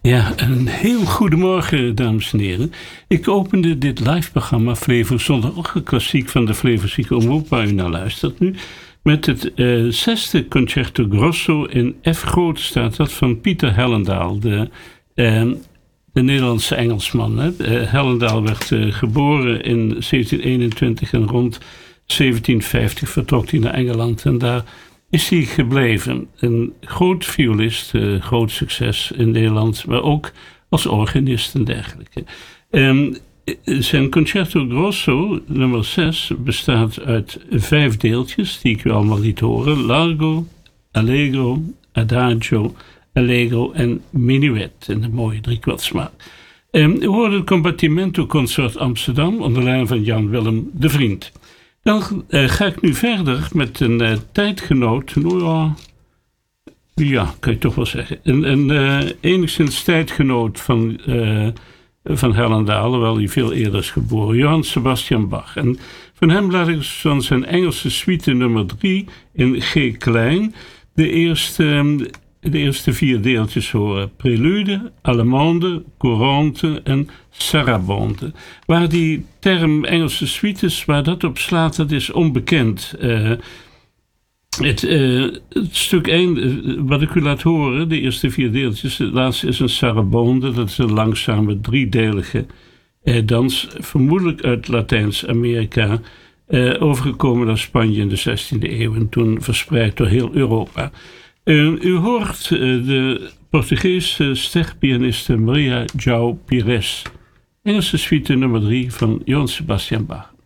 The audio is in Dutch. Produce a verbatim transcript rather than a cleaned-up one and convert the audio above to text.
Ja, een heel goedemorgen, dames en heren. Ik opende dit live-programma Flevo Zondagochtend Klassiek van de Flevozieke Omroep, waar u naar luistert nu, met het uh, zesde Concerto Grosso in F groot staat dat van Pieter Hellendaal, de, uh, de Nederlandse Engelsman. Hè. Uh, Hellendaal werd uh, geboren in zeventien eenentwintig en rond zeventien vijftig vertrok hij naar Engeland en daar is hij gebleven. Een groot violist, uh, groot succes in Nederland, maar ook als organist en dergelijke. Um, zijn Concerto Grosso, nummer zes, bestaat uit vijf deeltjes, die ik u allemaal liet horen. Largo, Allegro, Adagio, Allegro en Minuet, in de mooie driekwartsmaat. Um, u hoorde het Combattimento Consort Amsterdam, onder leiding van Jan Willem de Vriend. Dan uh, ga ik nu verder met een uh, tijdgenoot, nou ja, ja, kan je toch wel zeggen, een, een uh, enigszins tijdgenoot van, uh, van Hellendaal, hoewel hij veel eerder is geboren, Johann Sebastian Bach. En van hem laat ik van zijn Engelse suite nummer drie in G klein de eerste, de eerste vier deeltjes horen. Prelude, Allemande, Courante en Sarabande. Waar die term Engelse suites, waar dat op slaat, dat is onbekend. Uh, het, uh, het stuk één, uh, wat ik u laat horen, de eerste vier deeltjes, het laatste is een Sarabande, dat is een langzame driedelige uh, dans, vermoedelijk uit Latijns-Amerika, uh, overgekomen naar Spanje in de zestiende eeuw en toen verspreid door heel Europa. Uh, u hoort uh, de Portugese sterpianiste Maria João Pires. Engelse suite nummer drie van Johann Sebastian Bach.